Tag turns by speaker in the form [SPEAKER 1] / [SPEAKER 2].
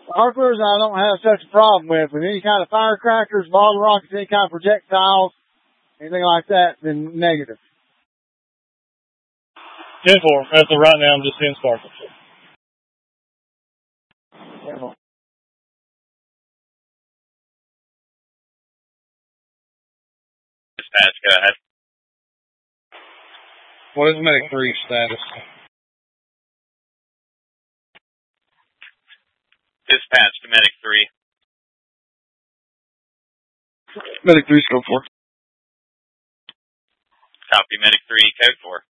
[SPEAKER 1] Sparklers I don't have such a problem with. With any kind of firecrackers, bottle rockets, any kind of projectiles, anything like that, then negative.
[SPEAKER 2] 10-4. As of right now, I'm just seeing sparklers.
[SPEAKER 3] Dispatch, go ahead.
[SPEAKER 2] What is Medic 3 status?
[SPEAKER 3] Dispatch to Medic 3.
[SPEAKER 2] Medic 3, scope 4.
[SPEAKER 3] Copy, Medic 3, code 4.